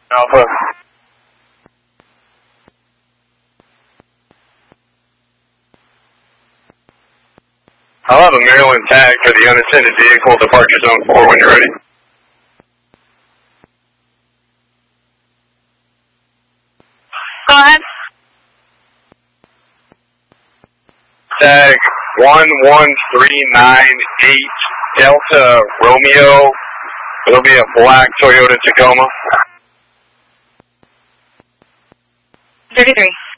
Alpha. I'll have a Maryland tag for the unattended vehicle, departure zone 4 when you're ready. Go ahead. Tag 11398 Delta Romeo. It'll be a black Toyota Tacoma. 33.